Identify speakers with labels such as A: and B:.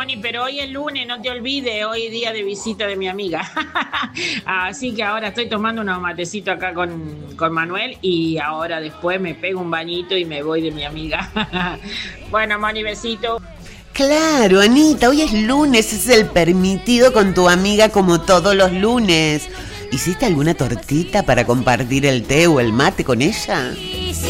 A: Moni, pero hoy es lunes, no te olvides, hoy es día de visita de mi amiga. Así que ahora estoy tomando unos matecitos acá con Manuel y ahora después me pego un bañito y me voy de mi amiga. Bueno, Moni, besito.
B: Claro, Anita, hoy es lunes, es el permitido con tu amiga como todos los lunes. ¿Hiciste alguna tortita para compartir el té o el mate con ella?